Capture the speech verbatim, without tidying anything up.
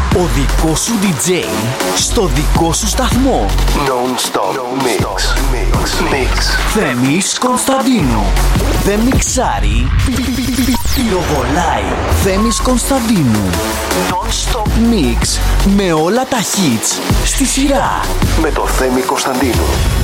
Ο δικός σου ντι τζέι στο δικό σου σταθμό. Non-stop mix. Mix. Mix. Θέμης Κωνσταντίνου. Δεν μιξάρει, πυροβολάει. Θέμης Κωνσταντίνου. Non-stop mix με όλα τα hits στη σειρά. Με το Θέμη Κωνσταντίνου.